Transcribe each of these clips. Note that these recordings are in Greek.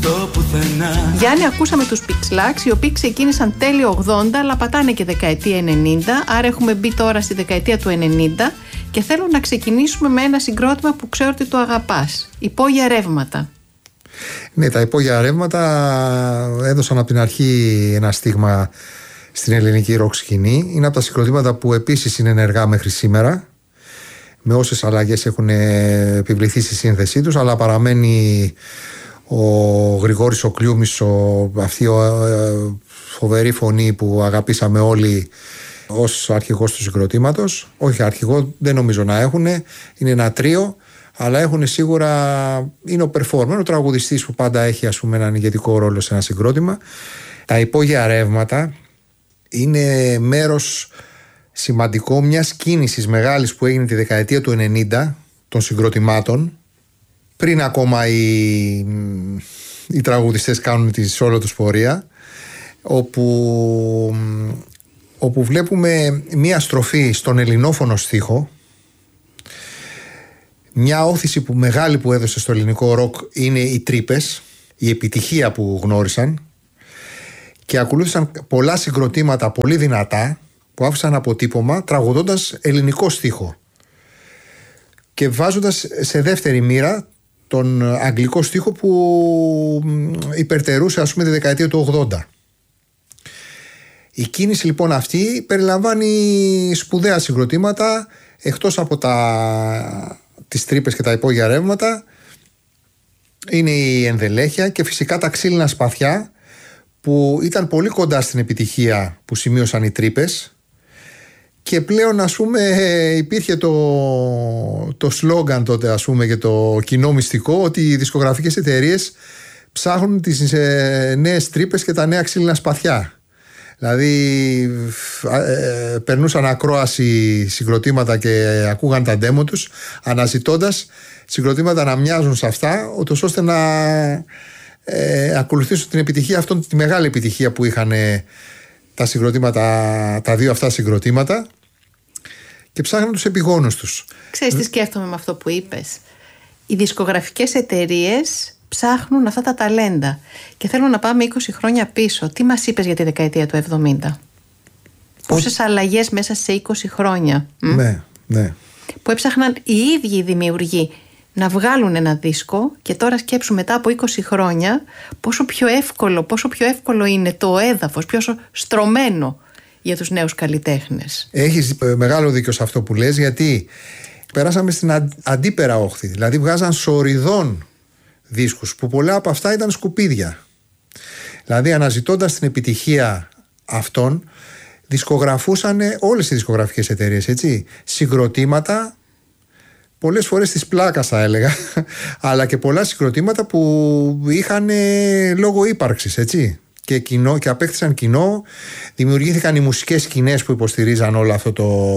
στο πουθενά. Γιάννη, ακούσαμε τους Pixlax, οι οποίοι ξεκίνησαν τέλη 80, αλλά πατάνε και δεκαετία 90, άρα έχουμε μπει τώρα στη δεκαετία του 90 και θέλω να ξεκινήσουμε με ένα συγκρότημα που ξέρω ότι το αγαπάς, Υπόγεια Ρεύματα. Ναι, τα Υπόγεια Ρεύματα έδωσαν από την αρχή ένα στίγμα στην ελληνική ροκ σκηνή. Είναι από τα συγκροτήματα που επίσης είναι ενεργά μέχρι σήμερα, με όσες αλλαγές έχουν επιβληθεί στη σύνθεσή τους, αλλά παραμένει ο Γρηγόρης ο Κλιούμης, αυτή φοβερή φωνή που αγαπήσαμε όλοι, ως αρχηγός του συγκροτήματος. Όχι αρχηγό, δεν νομίζω να έχουν, είναι ένα τρίο, αλλά έχουν σίγουρα, είναι ο performer, ο τραγουδιστής που πάντα έχει, ας πούμε, έναν ηγετικό ρόλο σε ένα συγκρότημα. Τα Υπόγεια Ρεύματα είναι μέρος σημαντικό μιας κίνησης μεγάλης που έγινε τη δεκαετία του 90 των συγκροτημάτων, πριν ακόμα οι τραγουδιστές κάνουν τη σόλο τους πορεία, όπου βλέπουμε μια στροφή στον ελληνόφωνο στίχο, μια όθηση που μεγάλη που έδωσε στο ελληνικό ροκ είναι οι τρύπες, η επιτυχία που γνώρισαν, και ακολούθησαν πολλά συγκροτήματα πολύ δυνατά που άφησαν αποτύπωμα τραγουδώντας ελληνικό στίχο και βάζοντας σε δεύτερη μοίρα τον αγγλικό στίχο που υπερτερούσε, ας πούμε, τη δεκαετία του 80. Η κίνηση λοιπόν αυτή περιλαμβάνει σπουδαία συγκροτήματα, εκτός από τις τρύπες και τα Υπόγεια Ρεύματα είναι η Ενδελέχεια και φυσικά τα Ξύλινα Σπαθιά, που ήταν πολύ κοντά στην επιτυχία που σημείωσαν οι τρύπες, και πλέον, ας πούμε, υπήρχε το σλόγγαν τότε, ας πούμε, και το κοινό μυστικό ότι οι δισκογραφικές εταιρείες ψάχνουν τις νέες τρύπες και τα νέα ξύλινα σπαθιά. Δηλαδή περνούσαν ακρόαση συγκροτήματα και ακούγαν τα ντέμο τους, αναζητώντας συγκροτήματα να μοιάζουν σε αυτά, ώστε να ακολουθήσουν την επιτυχία, αυτόν τη μεγάλη επιτυχία που είχαν τα συγκροτήματα, τα δύο αυτά συγκροτήματα, και ψάχναν τους επιγόνους τους. Ξέρεις τι σκέφτομαι με αυτό που είπες? Οι δισκογραφικές εταιρείες ψάχνουν αυτά τα ταλέντα. Και θέλω να πάμε 20 χρόνια πίσω. Τι μας είπες για τη δεκαετία του 70? Πόσες αλλαγές μέσα σε 20 χρόνια. Ναι, ναι. Που έψαχναν οι ίδιοι οι δημιουργοί να βγάλουν ένα δίσκο, και τώρα σκέψου μετά από 20 χρόνια πόσο πιο εύκολο είναι το έδαφος, πιο στρωμένο για τους νέους καλλιτέχνες. Έχεις μεγάλο δίκιο σε αυτό που λες, γιατί περάσαμε στην αντίπερα όχθη. Δηλαδή βγάζαν σοριδών δίσκους που πολλά από αυτά ήταν σκουπίδια. Δηλαδή αναζητώντας την επιτυχία αυτών, δισκογραφούσαν όλες οι δισκογραφικές εταιρείες, έτσι, συγκροτήματα, πολλές φορές της πλάκας θα έλεγα, αλλά και πολλά συγκροτήματα που είχαν λόγο ύπαρξης, έτσι, και κοινό, και απέκτησαν κοινό. Δημιουργήθηκαν οι μουσικές σκηνές που υποστηρίζαν όλο αυτό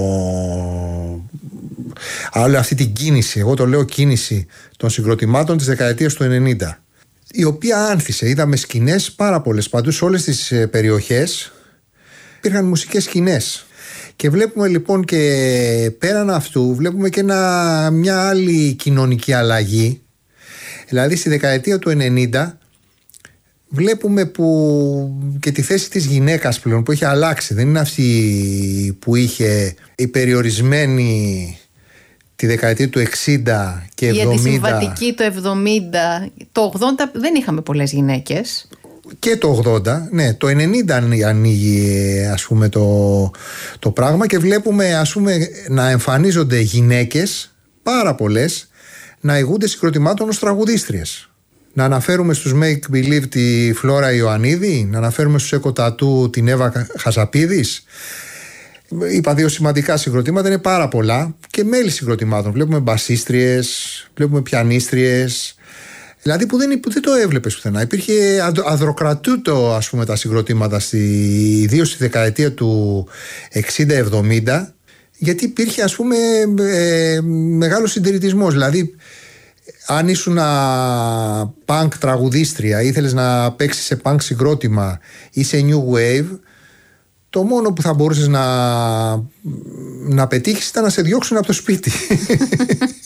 όλη αυτή την κίνηση, εγώ το λέω κίνηση των συγκροτημάτων της δεκαετίας του 90, η οποία άνθησε. Είδαμε σκηνές πάρα πολλές παντού, σε όλες τις περιοχές υπήρχαν μουσικές σκηνές. Και βλέπουμε λοιπόν και πέραν αυτού, βλέπουμε και μια άλλη κοινωνική αλλαγή. Δηλαδή στη δεκαετία του 90 βλέπουμε και τη θέση της γυναίκας πλέον, που έχει αλλάξει. Δεν είναι αυτή που είχε η περιορισμένη τη δεκαετία του 60 και 70. Η αντισυμβατική το 70, το 80 δεν είχαμε πολλές γυναίκες. Και το 80, ναι, το 90 ανοίγει, ας πούμε, το πράγμα, και βλέπουμε, ας πούμε, να εμφανίζονται γυναίκες πάρα πολλές να ηγούνται συγκροτημάτων ως τραγουδίστριες. Να αναφέρουμε στους Make Believe τη Φλόρα Ιωαννίδη, να αναφέρουμε στους Echo Tattoo την Εύα Χαζαπίδης. Είπα δύο σημαντικά συγκροτήματα, είναι πάρα πολλά, και μέλη συγκροτημάτων. Βλέπουμε μπασίστριες, βλέπουμε πιανίστριες. Δηλαδή που δεν το έβλεπες πουθενά. Υπήρχε αδροκρατούτο, ας πούμε, τα συγκροτήματα, ιδίως στη δεκαετία του 60-70, γιατί υπήρχε, ας πούμε, μεγάλος συντηρητισμός. Δηλαδή αν ήσουν punk τραγουδίστρια, ήθελες να παίξεις σε punk συγκρότημα ή σε new wave, το μόνο που θα μπορούσες να πετύχεις ήταν να σε διώξουν από το σπίτι.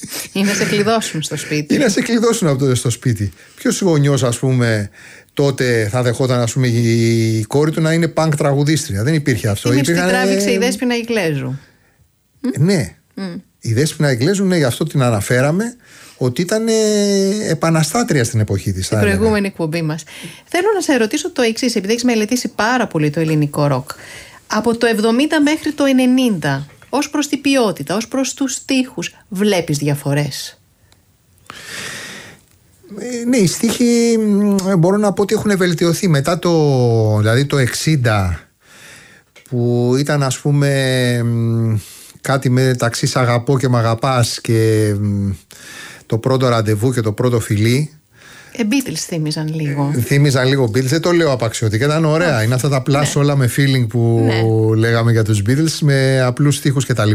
Ή να σε κλειδώσουν στο σπίτι. Ή να σε κλειδώσουν από τότε στο σπίτι. Ποιος γονιός, ας πούμε, τότε θα δεχόταν, ας πούμε, η κόρη του να είναι πανκ τραγουδίστρια? Δεν υπήρχε αυτό. Την τράβηξε η Δέσποινα Ιγκλέζου. Ναι. Η Δέσποινα Ιγκλέζου, ναι, γι' αυτό την αναφέραμε, ότι ήταν επαναστάτρια στην εποχή της. Στην προηγούμενη εκπομπή μας. Θέλω να σε ρωτήσω το εξής, επειδή έχεις μελετήσει πάρα πολύ το ελληνικό ροκ. Από το 70 μέχρι το 90, ως προς την ποιότητα, ως προς τους στίχους, βλέπεις διαφορές? Ναι, οι στίχοι μπορώ να πω ότι έχουν βελτιωθεί μετά δηλαδή το 60, που ήταν, ας πούμε, κάτι μεταξύ «Σ' αγαπώ και μ' αγαπάς» και το πρώτο ραντεβού και το πρώτο φιλί. Beatles θύμιζαν λίγο. Θύμιζαν λίγο Beatles, δεν το λέω απαξιωτικά, ήταν ωραία. Είναι αυτά τα πλάσ όλα με feeling που λέγαμε για τους Beatles, με απλούς στίχους κτλ.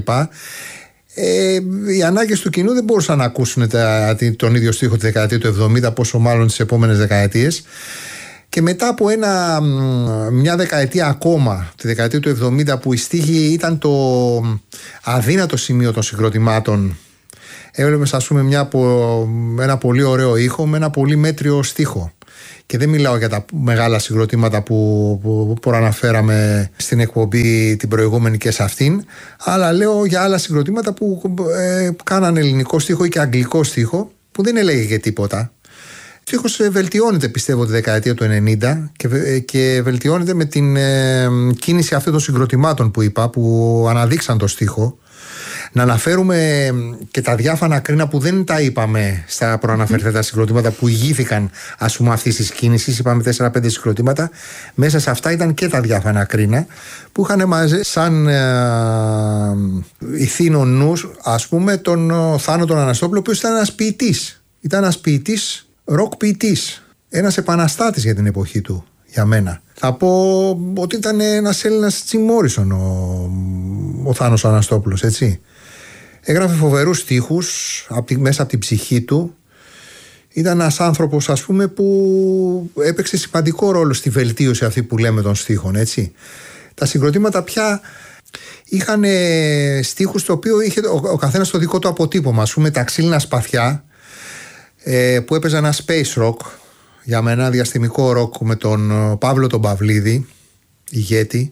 Οι ανάγκες του κοινού δεν μπορούσαν να ακούσουν τον ίδιο στίχο τη δεκαετία του 70, πόσο μάλλον τις επόμενες δεκαετίες. Και μετά από μια δεκαετία ακόμα, τη δεκαετία του 70, που η στίχη ήταν το αδύνατο σημείο των συγκροτημάτων, έβλεπες, ας πούμε, ένα πολύ ωραίο ήχο με ένα πολύ μέτριο στίχο. Και δεν μιλάω για τα μεγάλα συγκροτήματα που προαναφέραμε στην εκπομπή την προηγούμενη και σε αυτήν, αλλά λέω για άλλα συγκροτήματα που κάνανε ελληνικό στίχο ή και αγγλικό στίχο, που δεν έλεγε και τίποτα. Ο στίχος βελτιώνεται, πιστεύω, τη δεκαετία του 90 και βελτιώνεται με την κίνηση αυτών των συγκροτημάτων που είπα, που αναδείξαν το στίχο. Να αναφέρουμε και τα διάφανα κρίνα που δεν τα είπαμε στα προαναφερθέντα συγκροτήματα που ηγήθηκαν, ας πούμε, αυτής της κίνησης. Είπαμε 4-5 συγκροτήματα. Μέσα σε αυτά ήταν και τα διάφανα κρίνα που είχαν μαζί σαν ηθήνο νους, ας πούμε, τον Θάνο τον Αναστόπουλο, ο οποίος ήταν ένας ποιητής. Ήταν ένας ποιητής, ροκ ποιητής. Ένας επαναστάτης για την εποχή του, για μένα. Θα πω ότι ήταν ένας Έλληνας Τζιμ Μόρισον ο Θάνος Αναστόπουλος, έτσι. Έγραφε φοβερούς στίχους μέσα από την ψυχή του. Ήταν ένας άνθρωπος, ας πούμε, που έπαιξε σημαντικό ρόλο στη βελτίωση αυτή που λέμε των στίχων, έτσι. Τα συγκροτήματα πια είχαν στίχους το οποίο είχε ο καθένας το δικό του αποτύπωμα. Ας πούμε, τα Ξύλινα Σπαθιά, που έπαιζε ένα space rock, για μένα διαστημικό ροκ, με τον Παύλο τον Παυλίδη, ηγέτη.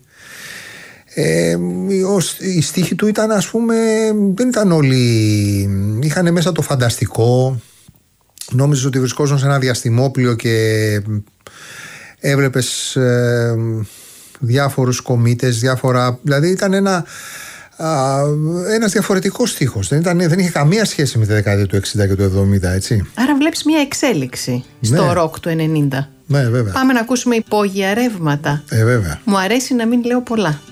Οι στίχοι του ήταν, ας πούμε, δεν ήταν όλοι, είχαν μέσα το φανταστικό. Νόμιζες ότι βρισκόσουν σε ένα διαστημόπλιο και έβλεπες διάφορους κομήτες, δηλαδή ήταν ένας διαφορετικός στίχος. Δεν είχε καμία σχέση με τη δεκαετία του 60 και του 70, έτσι. Άρα βλέπεις μια εξέλιξη στο ροκ του 90. Ναι, βέβαια. Πάμε να ακούσουμε υπόγεια ρεύματα. Βέβαια. Μου αρέσει να μην λέω πολλά.